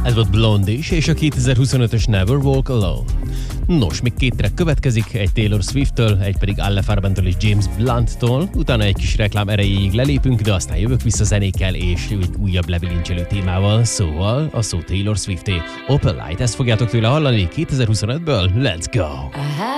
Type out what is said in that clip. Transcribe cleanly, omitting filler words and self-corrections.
Ez volt Blondie és a 2025-ös Never Walk Alone. Nos, még 2 track következik, egy Taylor Swift-től, egy pedig Alle Farbentől és James Blunt-tól, utána egy kis reklám erejéig lelépünk, de aztán jövök vissza zenékkel és egy újabb lebilincselő témával, szóval a szó Taylor Swift-é. Opal Light, ezt fogjátok tőle hallani 2025-ből, let's go!